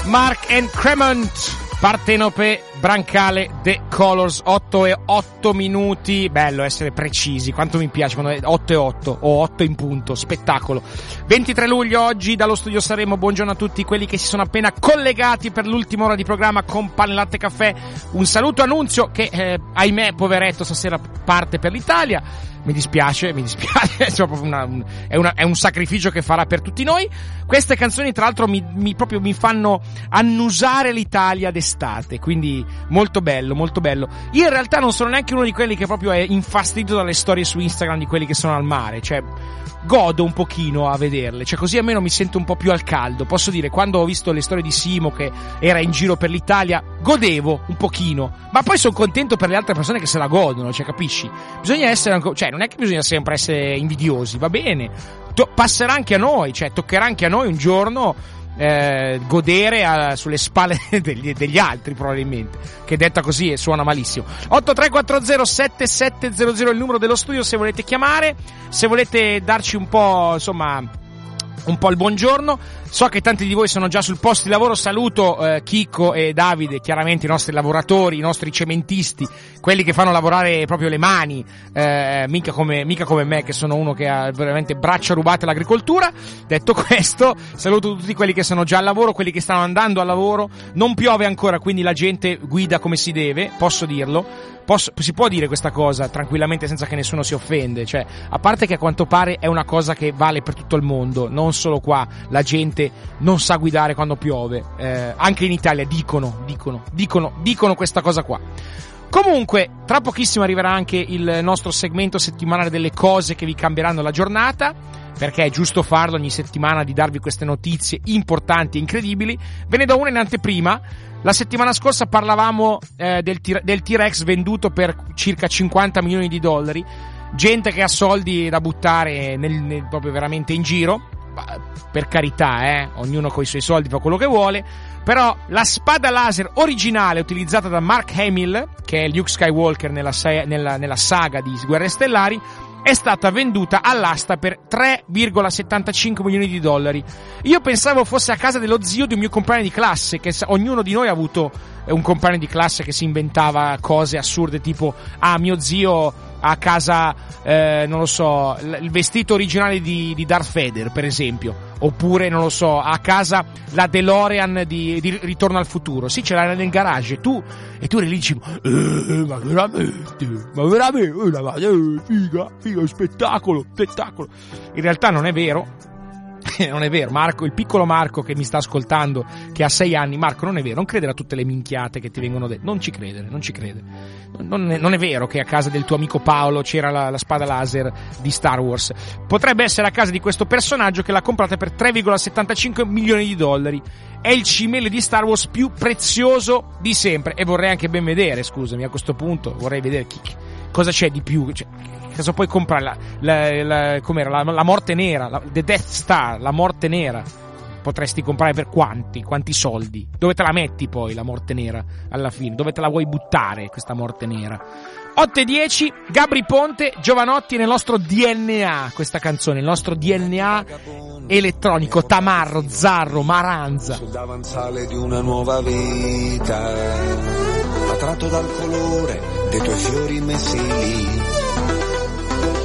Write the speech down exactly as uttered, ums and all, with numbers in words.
Mark and Cremont, Partenope, Brancale, The Colors, otto e otto minuti, bello essere precisi, quanto mi piace quando è otto e otto o otto in punto, spettacolo. ventitré luglio oggi dallo studio Sanremo, buongiorno a tutti quelli che si sono appena collegati per l'ultima ora di programma con Pane, Latte, Caffè, un saluto annunzio che eh, ahimè poveretto stasera parte per l'Italia. Mi dispiace, mi dispiace, è, proprio una, un, è, una, è un sacrificio che farà per tutti noi. Queste canzoni tra l'altro mi, mi proprio mi fanno annusare l'Italia d'estate, quindi molto bello, molto bello. Io in realtà non sono neanche uno di quelli che proprio è infastidito dalle storie su Instagram di quelli che sono al mare, cioè godo un pochino a vederle, cioè così almeno mi sento un po' più al caldo. Posso dire, quando ho visto le storie di Simo che era in giro per l'Italia, godevo un pochino, ma poi sono contento per le altre persone che se la godono, cioè capisci? Bisogna essere anche, cioè non è che bisogna sempre essere invidiosi, va bene, to- passerà anche a noi, cioè toccherà anche a noi un giorno eh, godere a, sulle spalle degli, degli altri probabilmente, che detta così suona malissimo. Otto tre quattro zero sette sette zero zero è il numero dello studio se volete chiamare, se volete darci un po', insomma, un po' il buongiorno. So che tanti di voi sono già sul posto di lavoro, saluto eh, Chicco e Davide, chiaramente i nostri lavoratori, i nostri cementisti, quelli che fanno lavorare proprio le mani, eh, mica come, mica come me che sono uno che ha veramente braccia rubate all'agricoltura. Detto questo, saluto tutti quelli che sono già al lavoro, quelli che stanno andando al lavoro. Non piove ancora, quindi la gente guida come si deve, posso dirlo. Posso, si può dire questa cosa tranquillamente senza che nessuno si offende, cioè a parte che a quanto pare è una cosa che vale per tutto il mondo, non solo qua la gente non sa guidare quando piove, eh, anche in Italia dicono, dicono, dicono, dicono questa cosa qua. Comunque, tra pochissimo arriverà anche il nostro segmento settimanale delle cose che vi cambieranno la giornata, perché è giusto farlo ogni settimana, di darvi queste notizie importanti e incredibili. Ve ne do una in anteprima. La settimana scorsa parlavamo eh, del, T- del T-Rex venduto per circa cinquanta milioni di dollari, gente che ha soldi da buttare nel, nel, proprio veramente in giro. Per carità, eh, ognuno con i suoi soldi fa quello che vuole, però la spada laser originale utilizzata da Mark Hamill, che è Luke Skywalker nella, nella, nella saga di Guerre Stellari, è stata venduta all'asta per tre virgola settantacinque milioni di dollari. Io pensavo fosse a casa dello zio di un mio compagno di classe, che ognuno di noi ha avuto un compagno di classe che si inventava cose assurde tipo ah mio zio a casa eh, non lo so, il vestito originale di, di Darth Vader per esempio, oppure non lo so, a casa la DeLorean di, di Ritorno al futuro. Sì, ce l'hai nel garage, tu e tu eri lì dici eh, ma veramente ma veramente ma, eh, figa figa spettacolo spettacolo in realtà non è vero. Non è vero, Marco, il piccolo Marco che mi sta ascoltando, che ha sei anni, Marco, non è vero, non credere a tutte le minchiate che ti vengono dette, non ci credere, non ci crede. Non è, non è vero che a casa del tuo amico Paolo c'era la, la spada laser di Star Wars. Potrebbe essere a casa di questo personaggio che l'ha comprata per tre virgola settantacinque milioni di dollari. È il cimele di Star Wars più prezioso di sempre. E vorrei anche ben vedere, scusami, a questo punto vorrei vedere chi, cosa c'è di più, cioè, cosa puoi comprare, la, la, la, com'era, la, la morte nera, la, The Death Star, la morte nera, potresti comprare per quanti, quanti soldi? Dove te la metti poi la morte nera alla fine? Dove te la vuoi buttare questa morte nera? otto e dieci, Gabri Ponte, Giovanotti nel nostro D N A, questa canzone, il nostro D N A elettronico, tamarro, zarro, maranza. Sul davanzale di una nuova vita, attratto dal colore dei tuoi fiori messi lì,